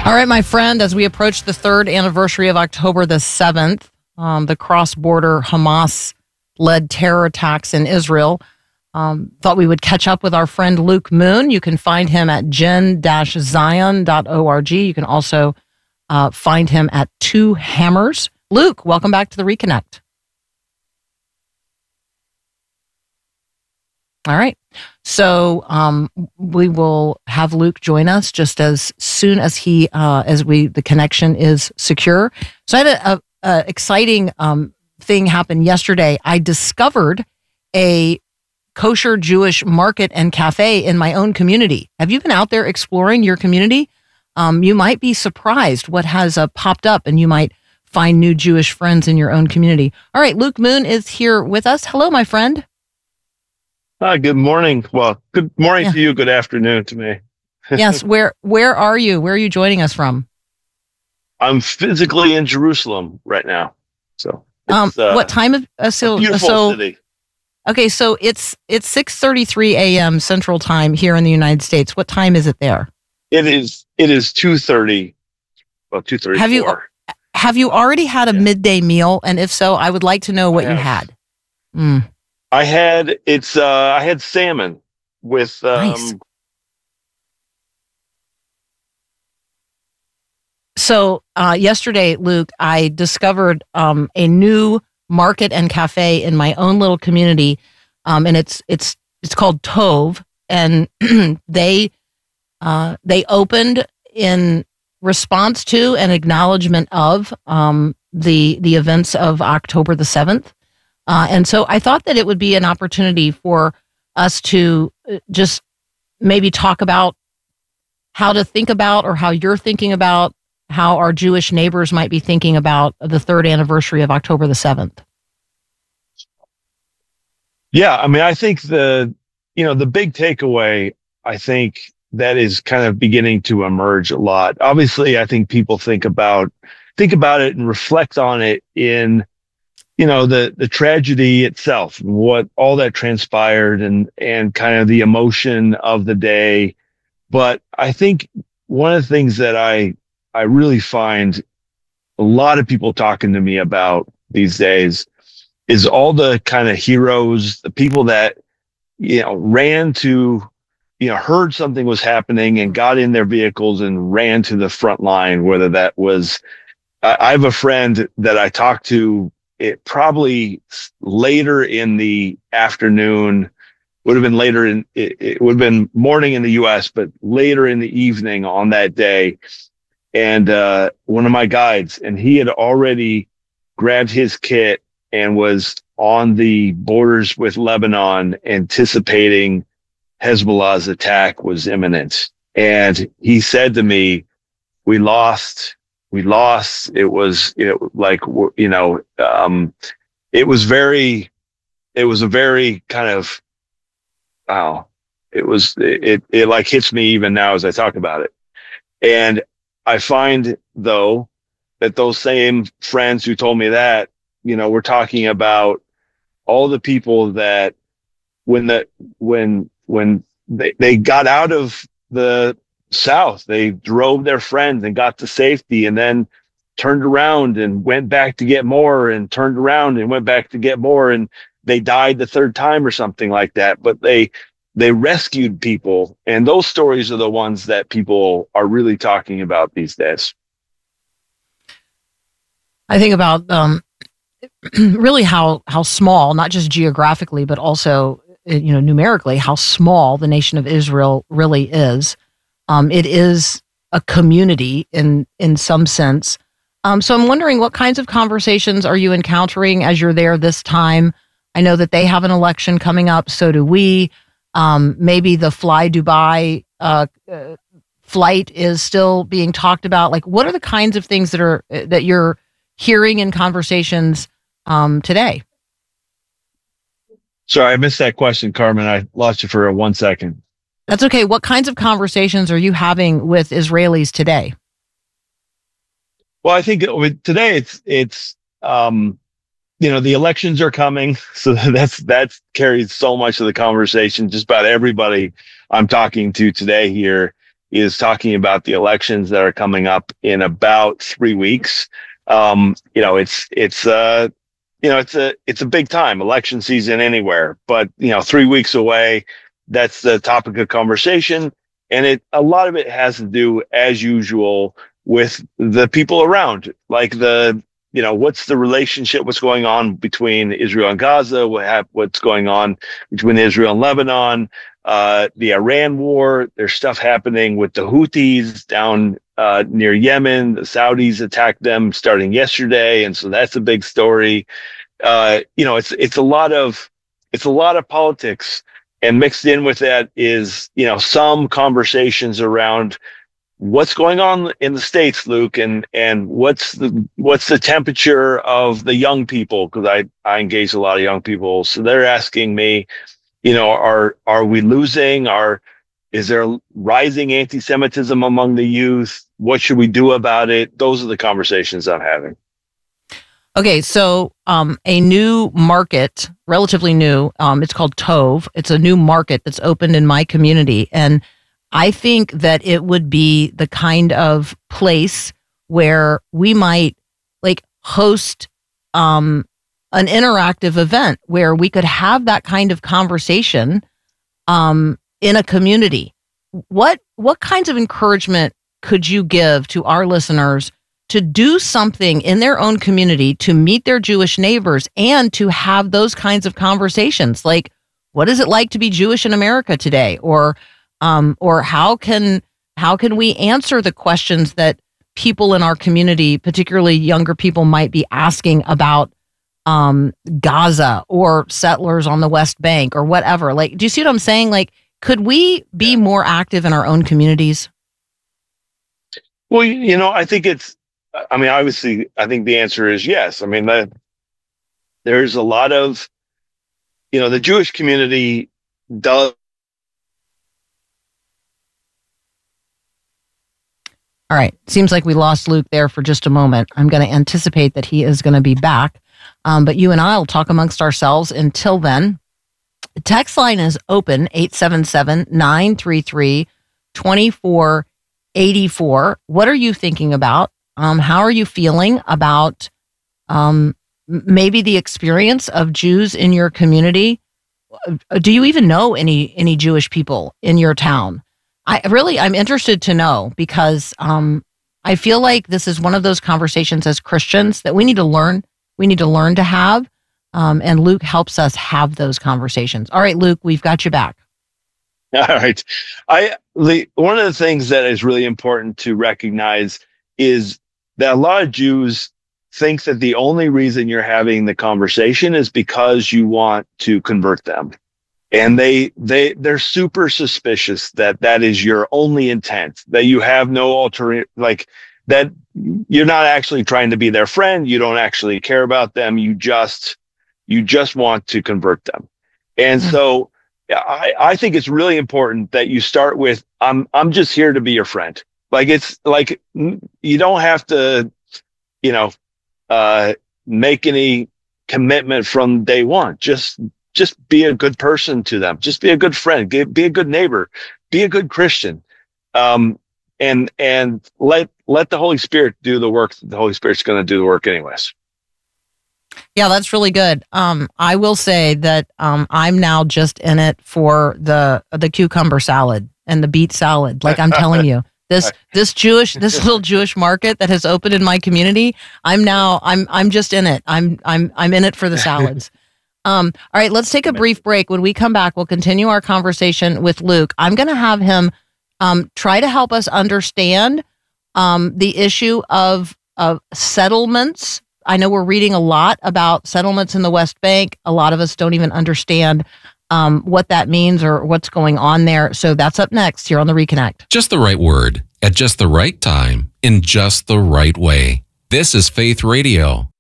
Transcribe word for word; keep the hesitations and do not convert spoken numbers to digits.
All right, my friend, as we approach the third anniversary of October the seventh, um, the cross-border Hamas-led terror attacks in Israel, um, thought we would catch up with our friend Luke Moon. You can find him at gen dash zion dot org. You can also uh, find him at Two Hammers. Luke, welcome back to the Reconnect. All right. So um, we will have Luke join us just as soon as he, uh, as we, the connection is secure. So I had a, a, a exciting um, thing happen yesterday. I discovered a kosher Jewish market and cafe in my own community. Have you been out there exploring your community? Um, you might be surprised what has uh, popped up, and you might find new Jewish friends in your own community. All right. Luke Moon is here with us. Hello, my friend. Hi, good morning. Well, good morning yeah. to you. Good afternoon to me. Yes. Where where are you? Where are you joining us from? I'm physically in Jerusalem right now. So, um, uh, what time of uh, so beautiful so? City. Okay, so it's it's six thirty-three a.m. Central Time here in the United States. What time is it there? It is it is two thirty. Well, two thirty. Have you have you already had a yeah. midday meal? And if so, I would like to know what you had. Mm. I had it's uh I had salmon with um nice. So uh yesterday, Luke, I discovered um a new market and cafe in my own little community. Um and it's it's it's called Tove, and they uh they opened in response to and acknowledgement of um the the events of October the seventh. Uh, and so I thought that it would be an opportunity for us to just maybe talk about how to think about, or how you're thinking about, how our Jewish neighbors might be thinking about the third anniversary of October the seventh. Yeah, I mean, I think the, you know, the big takeaway, I think that is kind of beginning to emerge a lot. Obviously, I think people think about, think about it and reflect on it in, you know, the, the tragedy itself, what all that transpired, and, and kind of the emotion of the day. But I think one of the things that I, I really find a lot of people talking to me about these days is all the kind of heroes, the people that, you know, ran to, you know, heard something was happening and got in their vehicles and ran to the front line, whether that was, I, I have a friend that I talked to, it probably later in the afternoon, would have been later in, it, it would have been morning in the U S, but later in the evening on that day. And, uh, one of my guides, and he had already grabbed his kit and was on the borders with Lebanon, anticipating Hezbollah's attack was imminent. And he said to me, we lost. We lost. It was, you know, like, you know, um, it was very, it was a very kind of, wow, it was, it, it, it like hits me even now as I talk about it. And I find, though, that those same friends who told me that, you know, we're talking about all the people that when the, when, when they, they got out of the South, they drove their friends and got to safety, and then turned around and went back to get more, and turned around and went back to get more, and they died the third time or something like that. But they they rescued people, and those stories are the ones that people are really talking about these days. I think about um, really how how small, not just geographically, but also, you know, numerically, how small the nation of Israel really is. Um, it is a community in in some sense. Um, so I'm wondering, what kinds of conversations are you encountering as you're there this time? I know that they have an election coming up, so do we. Um, maybe the Fly Dubai uh, uh, flight is still being talked about. Like, what are the kinds of things that are that you're hearing in conversations um, today? Sorry, I missed that question, Carmen. I lost you for one second. That's okay. What kinds of conversations are you having with Israelis today? Well, I think today it's, it's, um, you know, the elections are coming. So that's, that's carries so much of the conversation. Just about everybody I'm talking to today here is talking about the elections that are coming up in about three weeks. Um, you know, it's it's uh, you know it's a it's a big time, election season anywhere, but you know, three weeks away. That's the topic of conversation, and it a lot of it has to do, as usual, with the people around, like the you know what's the relationship, what's going on between Israel and Gaza, what have, what's going on between Israel and Lebanon. Uh, the Iran war, there's stuff happening with the Houthis down uh, near Yemen. The Saudis attacked them starting yesterday, and so that's a big story. Uh, you know, it's it's a lot of it's a lot of politics, and mixed in with that is you know some conversations around what's going on in the States, Luke, and and what's the what's the temperature of the young people, because I I engage a lot of young people, so they're asking me, you know, are are we losing? Are is there rising anti-Semitism among the youth? What should we do about it? Those are the conversations I'm having. Okay, so um, a new market, relatively new. Um, it's called Tove. It's a new market that's opened in my community, and I think that it would be the kind of place where we might like host um, an interactive event where we could have that kind of conversation um, in a community. What what kinds of encouragement could you give to our listeners to do something in their own community to meet their Jewish neighbors and to have those kinds of conversations? Like, what is it like to be Jewish in America today? Or um, or how can how can we answer the questions that people in our community, particularly younger people, might be asking about um, Gaza or settlers on the West Bank or whatever? Like, do you see what I'm saying? Like, could we be more active in our own communities? Well, you know, I think it's, I mean, obviously, I think the answer is yes. I mean, the, there's a lot of, you know, the Jewish community does. All right. Seems like we lost Luke there for just a moment. I'm going to anticipate that he is going to be back. Um, but you and I will talk amongst ourselves until then. The text line is open, eight seven seven, nine three three, two four eight four. What are you thinking about? Um, how are you feeling about um, maybe the experience of Jews in your community? Do you even know any any Jewish people in your town? I really, I'm interested to know, because um, I feel like this is one of those conversations as Christians that we need to learn. We need to learn to have, um, and Luke helps us have those conversations. All right, Luke, we've got you back. All right. I the, one of the things that is really important to recognize is that a lot of Jews think that the only reason you're having the conversation is because you want to convert them. And they, they, they're super suspicious that that is your only intent, that you have no alter, like that you're not actually trying to be their friend. You don't actually care about them. You just, you just want to convert them. And mm-hmm. so I, I think it's really important that you start with, I'm, I'm just here to be your friend. Like, it's like, you don't have to, you know, uh, make any commitment from day one. Just, just be a good person to them. Just be a good friend. Be a good neighbor. Be a good Christian. Um, and, and let, let the Holy Spirit do the work. The Holy Spirit's going to do the work anyways. Yeah, that's really good. Um, I will say that um, I'm now just in it for the the cucumber salad and the beet salad. Like I'm telling you, this this Jewish this little Jewish market that has opened in my community. I'm now I'm I'm just in it. I'm I'm I'm in it for the salads. Um, all right, let's take a brief break. When we come back, we'll continue our conversation with Luke. I'm going to have him um, try to help us understand um, the issue of of settlements. I know we're reading a lot about settlements in the West Bank. A lot of us don't even understand um, what that means or what's going on there. So that's up next here on The Reconnect. Just the right word at just the right time in just the right way. This is Faith Radio.